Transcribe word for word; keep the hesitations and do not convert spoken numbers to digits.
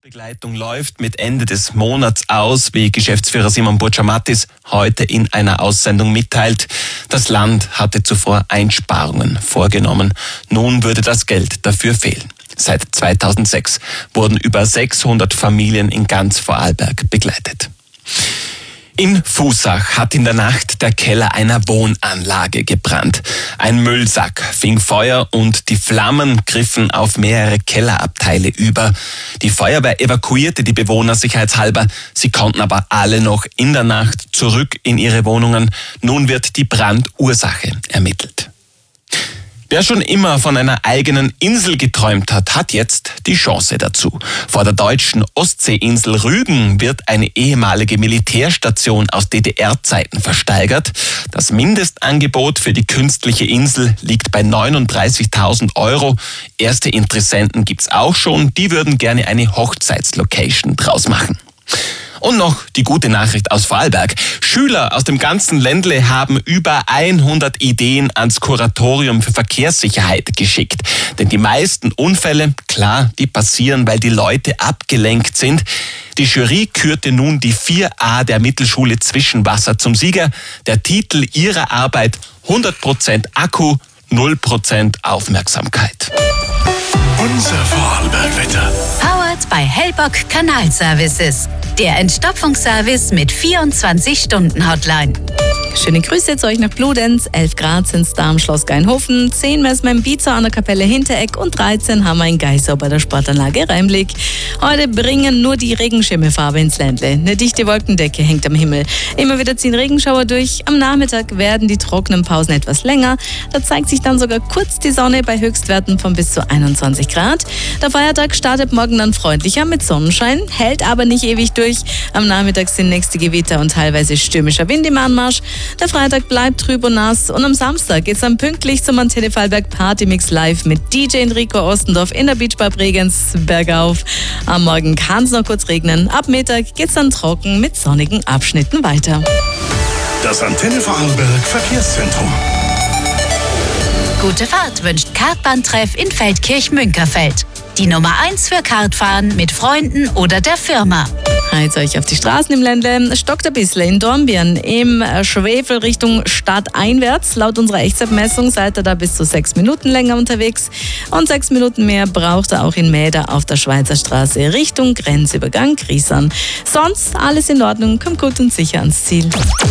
Begleitung läuft mit Ende des Monats aus, wie Geschäftsführer Simon Burtscher-Mattis heute in einer Aussendung mitteilt. Das Land hatte zuvor Einsparungen vorgenommen. Nun würde das Geld dafür fehlen. Seit zweitausendsechs wurden über sechshundert Familien in ganz Vorarlberg begleitet. In Fußach hat in der Nacht der Keller einer Wohnanlage gebrannt. Ein Müllsack fing Feuer und die Flammen griffen auf mehrere Kellerabteile über. Die Feuerwehr evakuierte die Bewohner sicherheitshalber. Sie konnten aber alle noch in der Nacht zurück in ihre Wohnungen. Nun wird die Brandursache ermittelt. Wer schon immer von einer eigenen Insel geträumt hat, hat jetzt die Chance dazu. Vor der deutschen Ostseeinsel Rügen wird eine ehemalige Militärstation aus D D R-Zeiten versteigert. Das Mindestangebot für die künstliche Insel liegt bei neununddreißigtausend Euro. Erste Interessenten gibt's auch schon. Die würden gerne eine Hochzeitslocation draus machen. Und noch die gute Nachricht aus Vorarlberg. Schüler aus dem ganzen Ländle haben über hundert Ideen ans Kuratorium für Verkehrssicherheit geschickt. Denn die meisten Unfälle, klar, die passieren, weil die Leute abgelenkt sind. Die Jury kürte nun die vier a der Mittelschule Zwischenwasser zum Sieger. Der Titel ihrer Arbeit: hundert Prozent Akku, null Prozent Aufmerksamkeit. Unser Vorarlberg-Wetter. Powered by Hellbock Kanalservices. Der Entstopfungsservice mit vierundzwanzig-Stunden-Hotline. Schöne Grüße zu euch nach Bludenz. elf Grad sind es da am Schloss Gainhofen, zehn messen wir im Bizer an der Kapelle Hintereck und dreizehn haben wir in Geisau bei der Sportanlage Rheimblick. Heute bringen nur die Regenschirmefarbe ins Ländle. Eine dichte Wolkendecke hängt am Himmel. Immer wieder ziehen Regenschauer durch. Am Nachmittag werden die trockenen Pausen etwas länger. Da zeigt sich dann sogar kurz die Sonne bei Höchstwerten von bis zu einundzwanzig Grad. Der Feiertag startet morgen dann freundlicher mit Sonnenschein, hält aber nicht ewig durch. Am Nachmittag sind nächste Gewitter und teilweise stürmischer Wind im Anmarsch. Der Freitag bleibt trüb und nass und am Samstag geht's dann pünktlich zum Antenne Vorarlberg Partymix live mit D J Enrico Ostendorf in der Beachbar Bregenz bergauf. Am Morgen kann es noch kurz regnen. Ab Mittag geht's dann trocken mit sonnigen Abschnitten weiter. Das Antenne Vorarlberg Verkehrszentrum. Gute Fahrt wünscht Kartbahntreff in Feldkirch-Münkerfeld. Die Nummer eins für Kartfahren mit Freunden oder der Firma. Heiz euch auf die Straßen im Ländle. Es stockt ein bisschen in Dornbirn im Schwefel Richtung Stadt einwärts. Laut unserer Echtzeitmessung seid ihr da bis zu sechs Minuten länger unterwegs. Und sechs Minuten mehr braucht ihr auch in Mäder auf der Schweizer Straße Richtung Grenzübergang Griesern. Sonst alles in Ordnung, kommt gut und sicher ans Ziel.